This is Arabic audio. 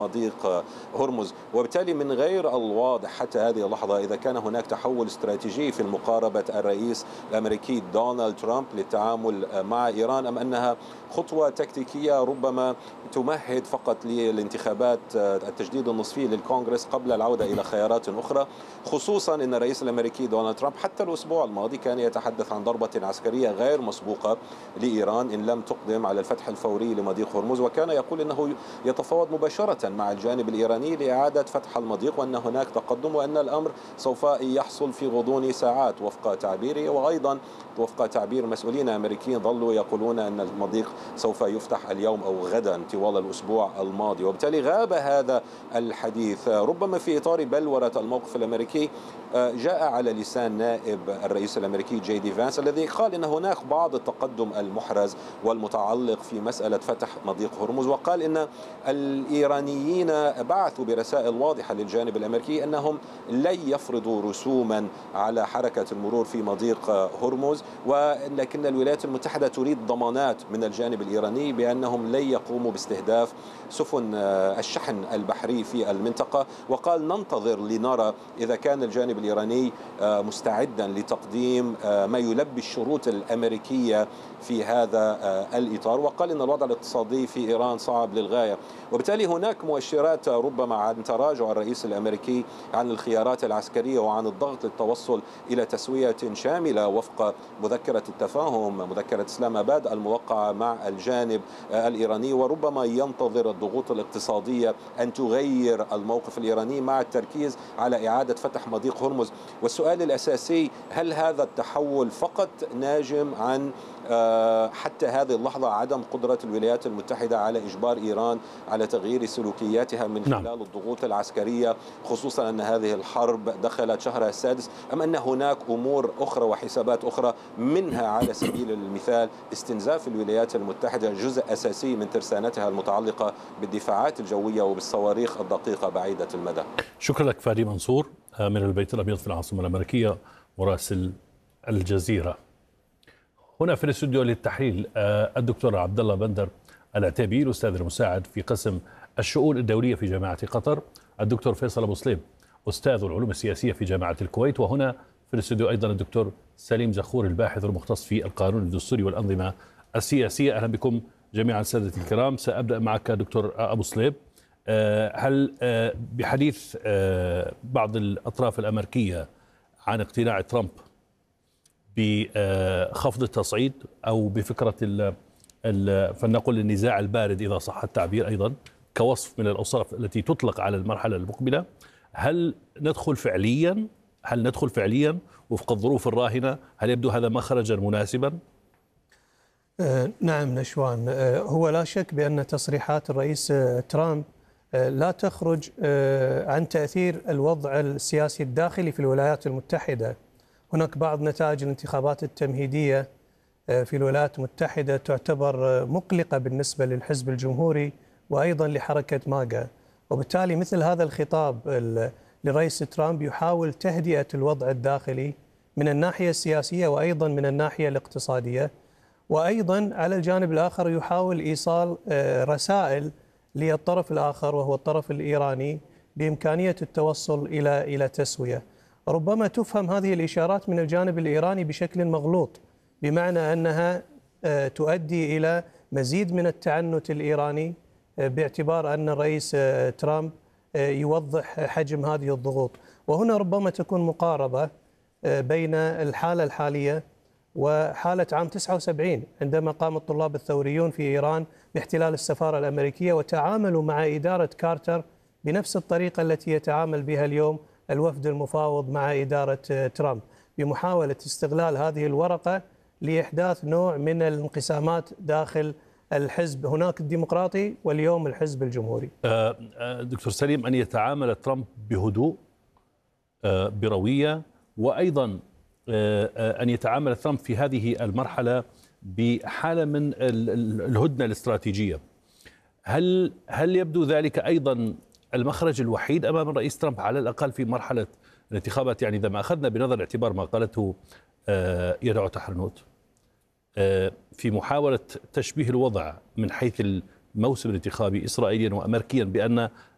مضيق هرمز. وبالتالي من غير الواضح حتى هذه اللحظة إذا كان هناك تحول استراتيجي في مقاربة الرئيس الأمريكي دونالد ترامب للتعامل مع إيران، أم أنها خطوة تكتيكية ربما تمهد فقط للانتخابات التجديد النصفي للكونغرس قبل العودة إلى خيارات أخرى، خصوصا أن الرئيس الأمريكي دونالد ترامب حتى الأسبوع الماضي كان يتحدث عن ضربة عسكرية غير مسبوقة لإيران إن لم تقدم على الفتح الفوري لمضيق هرمز، وكان يقول أنه يتفاوض مباشرة مع الجانب الإيراني لإعادة فتح المضيق، وأن هناك تقدم وأن الأمر سوف يحصل في غضون ساعات وفق تعبيره. وأيضا وفق تعبير مسؤولين أمريكيين ظلوا يقولون أن المضيق سوف يفتح اليوم أو غدا طوال الأسبوع الماضي. وبالتالي غاب هذا الحديث ربما في إطار بلورة الموقف الأمريكي. جاء على لسان نائب الرئيس الأمريكي جي دي فانس الذي قال أن هناك بعض التقدم المحرز والمتعلق في مسألة فتح مضيق هرمز، وقال أن الإيرانيين بعثوا برسائل واضحة للجانب الأمريكي أنهم لن يفرضوا رسوما على حركة المرور في مضيق هرمز، ولكن الولايات المتحدة تريد ضمانات من الجانب الإيراني بأنهم لن يقوموا باستهداف سفن الشحن البحري في المنطقة. وقال ننتظر لنرى إذا كان الجانب الإيراني مستعدا لتقديم ما يلبي الشروط الأمريكية في هذا الإطار. وقال إن الوضع الاقتصادي في إيران صعب للغاية، وبالتالي هناك مؤشرات ربما عن تراجع الرئيس الأمريكي عن الخيارات العسكرية وعن الضغط للتوصل إلى تسوية شاملة وفق مذكرة التفاهم، مذكرة إسلام آباد الموقعة مع الجانب الإيراني، وربما ينتظر الضغوط الاقتصادية أن تغير الموقف الإيراني مع التركيز على إعادة فتح مضيق هرمز. والسؤال الأساسي، هل هذا التحول فقط ناجم عن حتى هذه اللحظة عدم قدرة الولايات المتحدة على إجبار إيران على تغيير سلوكياتها من خلال الضغوط العسكرية، خصوصا أن هذه الحرب دخلت شهرها السادس، أم أن هناك أمور أخرى وحسابات أخرى منها على سبيل المثال استنزاف الولايات المتحدة جزء أساسي من ترسانتها المتعلقة بالدفاعات الجوية وبالصواريخ الدقيقة بعيدة المدى؟ شكرا لك فادي منصور من البيت الأبيض في العاصمة الأمريكية مراسل الجزيرة. هنا في الاستوديو للتحليل الدكتور عبد الله بندر العتيبي الأستاذ المساعد في قسم الشؤون الدولية في جامعة قطر، الدكتور فيصل أبو سليم أستاذ العلوم السياسية في جامعة الكويت، وهنا في الاستوديو أيضا الدكتور سليم زخور الباحث المختص في القانون الدستوري والأنظمة السياسية. أهلا بكم جميعا سادة الكرام. سأبدأ معك دكتور أبو سليم. هل بحديث بعض الأطراف الأمريكية عن اقتناع ترامب بخفض التصعيد أو بفكرة فلنقل النزاع البارد إذا صح التعبير أيضا كوصف من الأوصاف التي تطلق على المرحلة المقبلة، هل ندخل فعليا وفق الظروف الراهنة؟ هل يبدو هذا مخرجا مناسبا؟ نعم نشوان، هو لا شك بأن تصريحات الرئيس ترامب لا تخرج عن تأثير الوضع السياسي الداخلي في الولايات المتحدة. هناك بعض نتائج الانتخابات التمهيدية في الولايات المتحدة تعتبر مقلقة بالنسبة للحزب الجمهوري وأيضا لحركة ماجا، وبالتالي مثل هذا الخطاب لرئيس ترامب يحاول تهدئة الوضع الداخلي من الناحية السياسية وأيضا من الناحية الاقتصادية، وأيضا على الجانب الآخر يحاول إيصال رسائل للطرف الآخر وهو الطرف الإيراني بإمكانية التوصل إلى تسوية. ربما تفهم هذه الإشارات من الجانب الإيراني بشكل مغلوط، بمعنى أنها تؤدي إلى مزيد من التعنت الإيراني باعتبار أن الرئيس ترامب يوضح حجم هذه الضغوط. وهنا ربما تكون مقاربة بين الحالة الحالية وحالة عام 79 عندما قام الطلاب الثوريون في إيران باحتلال السفارة الأمريكية وتعاملوا مع إدارة كارتر بنفس الطريقة التي يتعامل بها اليوم الوفد المفاوض مع إدارة ترامب، بمحاولة استغلال هذه الورقة لإحداث نوع من الانقسامات داخل الحزب، هناك الديمقراطي واليوم الحزب الجمهوري. دكتور سليم، أن يتعامل ترامب بهدوء بروية، وأيضا أن يتعامل ترامب في هذه المرحلة بحالة من الهدنة الاستراتيجية، هل يبدو ذلك أيضا المخرج الوحيد أمام الرئيس ترامب على الأقل في مرحلة الانتخابات؟ يعني إذا ما أخذنا بنظر الاعتبار ما قالته يدعو تحرنوت في محاولة تشبيه الوضع من حيث الموسم الانتخابي إسرائيليا وأمريكيا بأن